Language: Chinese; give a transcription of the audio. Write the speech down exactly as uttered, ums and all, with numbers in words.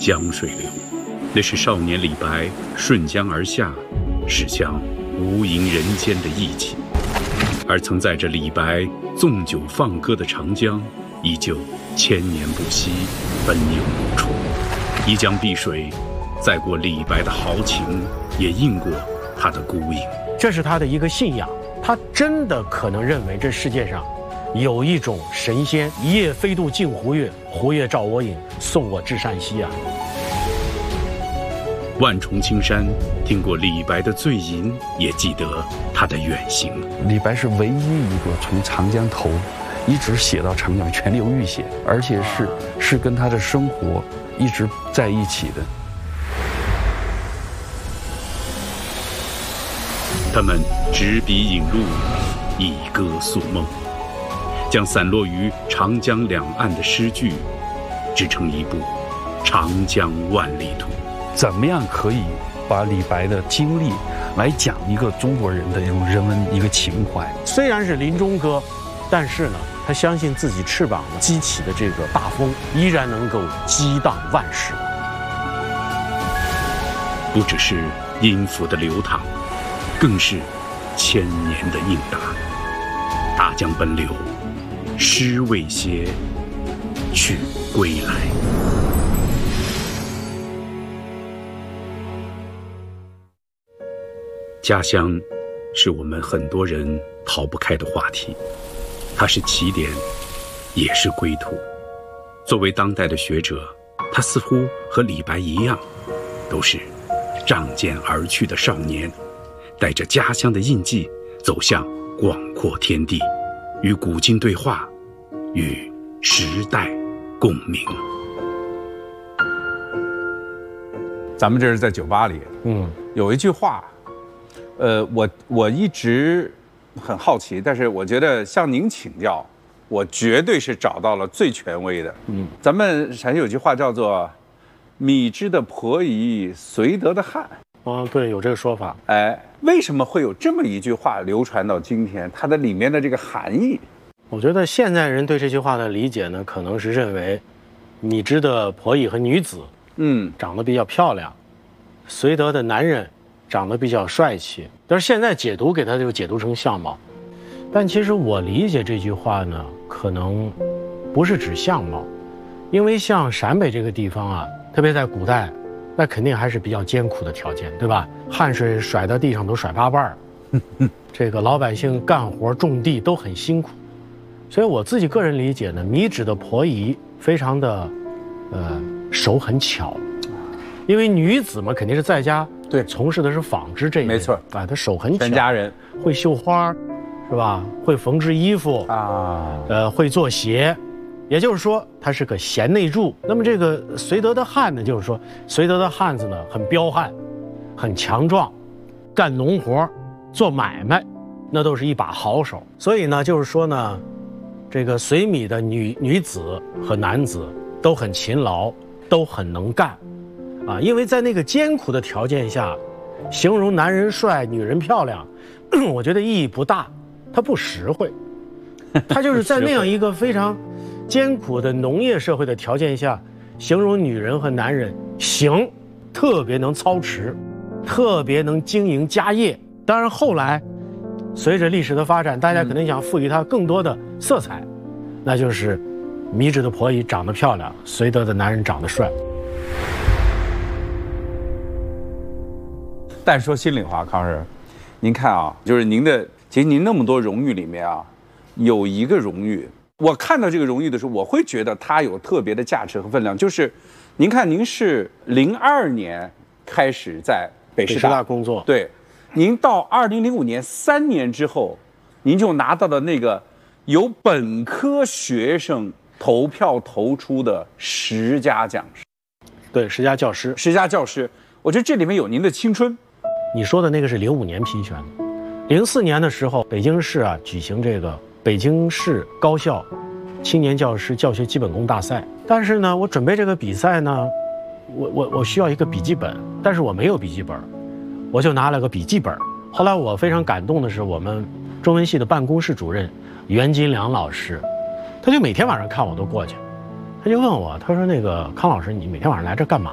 江水流，那是少年李白顺江而下，驶向无垠人间的意境。而曾载着李白纵酒放歌的长江，依旧千年不息，奔涌如初。一江碧水，载过李白的豪情，也印过他的孤影。 这是他的一个信仰，他真的可能认为这世界上有一种神仙，一夜飞渡镜湖月，湖月照我影，送我至善溪啊。 万重青山，听过李白的醉吟，也记得他的远行。 李白是唯一一个从长江头一直写到长江全流域写，而且是是跟他的生活一直在一起的。 他们执笔引路，以歌诉梦，将散落于长江两岸的诗句织成一部《长江万里图》。 怎么样可以把李白的经历来讲一个中国人的这种人文一个情怀？ 虽然是临终歌，但是呢，他相信自己翅膀激起的这个大风依然能够激荡万世。 不只是音符的流淌，更是千年的应答。大江奔流，诗未歇，曲归来。家乡是我们很多人逃不开的话题，它是起点，也是归途。作为当代的学者，他似乎和李白一样，都是仗剑而去的少年，带着家乡的印记走向广阔天地，与古今对话，与时代共鸣。 咱们这是在酒吧里，嗯，有一句话，呃，我我一直很好奇，但是我觉得向您请教，我绝对是找到了最权威的。嗯，咱们陕西有句话叫做“米脂的婆姨，绥德的汉”。 嗯，对，有这个说法。 哎，为什么会有这么一句话流传到今天？它的里面的这个含义， 我觉得现在人对这句话的理解呢，可能是认为，米脂的婆姨和女子，嗯，长得比较漂亮，绥德的男人长得比较帅气。但是现在解读给他就解读成相貌，但其实我理解这句话呢，可能不是指相貌，因为像陕北这个地方啊，特别在古代。那肯定还是比较艰苦的条件，对吧？汗水甩到地上都甩八瓣儿，这个老百姓干活种地都很辛苦，所以我自己个人理解呢，米脂的婆姨非常的，呃，手很巧，因为女子嘛肯定是在家对从事的是纺织这一类， 没错啊，她手很巧， 全家人会绣花，是吧？会缝制衣服啊，呃，会做鞋。也就是说，他是个贤内助。那么这个绥德的汉呢，就是说绥德的汉子呢很彪悍，很强壮，干农活、做买卖，那都是一把好手。所以呢，就是说呢，这个绥米的女女子和男子都很勤劳，都很能干，啊，因为在那个艰苦的条件下，形容男人帅、女人漂亮，我觉得意义不大，它不实惠。它就是在那样一个非常艰苦的农业社会的条件下，形容女人和男人行，特别能操持，特别能经营家业。当然后来随着历史的发展，大家可能想赋予它更多的色彩，那就是米脂的婆姨长得漂亮，绥德的男人长得帅。 但说心里话，康师，您看啊，就是您的，其实您那么多荣誉里面啊，有一个荣誉，我看到这个荣誉的时候，我会觉得它有特别的价值和分量。就是您看，您是零二年开始在北师大, 北师大工作， 对，您到二零零五年三年之后，您就拿到了那个由本科学生投票投出的十佳讲师， 对，十佳教师， 十佳教师。我觉得这里面有您的青春。 你说的那个是零五年批选的，零四年的时候，北京市啊举行这个北京市高校青年教师教学基本功大赛。但是呢，我准备这个比赛呢，我我我需要一个笔记本，但是我没有笔记本，我就拿了个笔记本。后来我非常感动的是，我们中文系的办公室主任袁金良老师，他就每天晚上看我都过去，他就问我，他说那个康老师，你每天晚上来这干嘛？